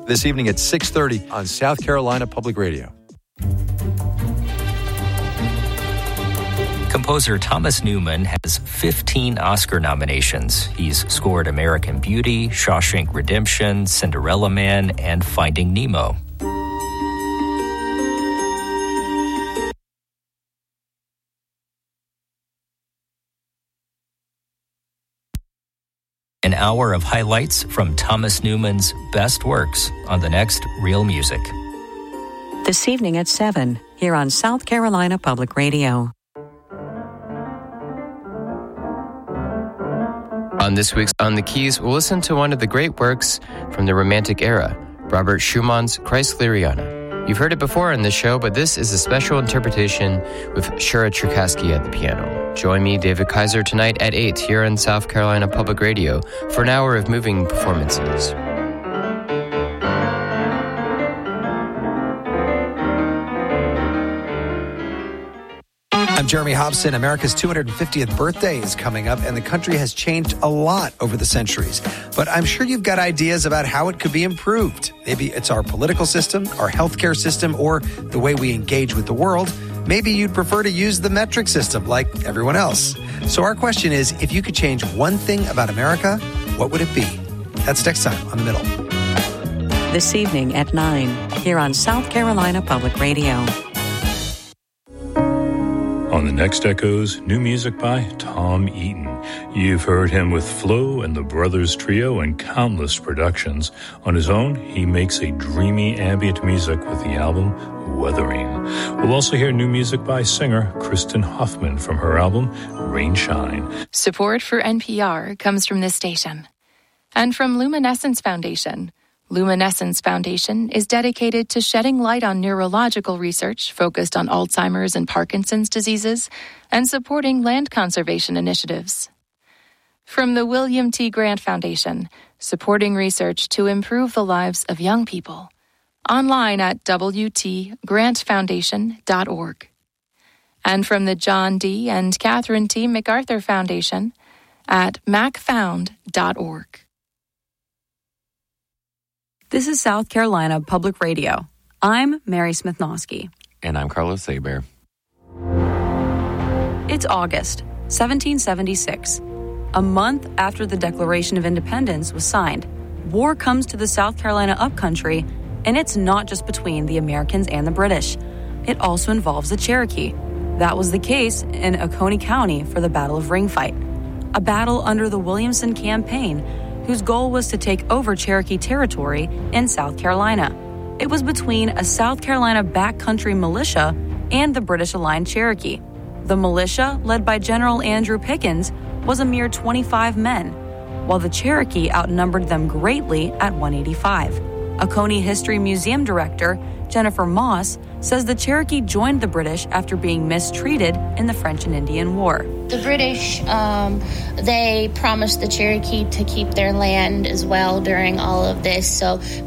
this evening at 6:30 on South Carolina Public Radio. Composer Thomas Newman has 15 Oscar nominations. He's scored American Beauty, Shawshank Redemption, Cinderella Man, and Finding Nemo. An hour of highlights from Thomas Newman's best works on the next Real Music. This evening at 7, here on South Carolina Public Radio. On this week's On the Keys, we'll listen to one of the great works from the Romantic era, Robert Schumann's Kreisleriana. You've heard it before on this show, but this is a special interpretation with Shura Cherkassky at the piano. Join me, David Kaiser, tonight at 8 here on South Carolina Public Radio for an hour of moving performances. I'm Jeremy Hobson. America's 250th birthday is coming up, and the country has changed a lot over the centuries. But I'm sure you've got ideas about how it could be improved. Maybe it's our political system, our healthcare system, or the way we engage with the world. Maybe you'd prefer to use the metric system like everyone else. So our question is, if you could change one thing about America, what would it be? That's next time on The Middle. This evening at 9, here on South Carolina Public Radio. On the next Echoes, new music by Tom Eaton. You've heard him with Flo and the Brothers Trio and countless productions. On his own, he makes a dreamy ambient music with the album Weathering. We'll also hear new music by singer Kristen Hoffman from her album Rain Shine. Support for NPR comes from this station and from Luminescence Foundation. Luminescence Foundation is dedicated to shedding light on neurological research focused on Alzheimer's and Parkinson's diseases and supporting land conservation initiatives. From the William T. Grant Foundation, supporting research to improve the lives of young people. Online at wtgrantfoundation.org. And from the John D. and Catherine T. MacArthur Foundation at macfound.org. This is South Carolina Public Radio. I'm Mary Smith-Nosky. And I'm Carlos Saber. It's August, 1776. A month after the Declaration of Independence was signed, war comes to the South Carolina upcountry, and it's not just between the Americans and the British. It also involves the Cherokee. That was the case in Oconee County for the Battle of Ring Fight, a battle under the Williamson Campaign, whose goal was to take over Cherokee territory in South Carolina. It was between a South Carolina backcountry militia and the British-aligned Cherokee. The militia, led by General Andrew Pickens, was a mere 25 men, while the Cherokee outnumbered them greatly at 185. Oconee History Museum Director Jennifer Moss says the Cherokee joined the British after being mistreated in the French and Indian War. The British, they promised the Cherokee to keep their land as well during all of this, so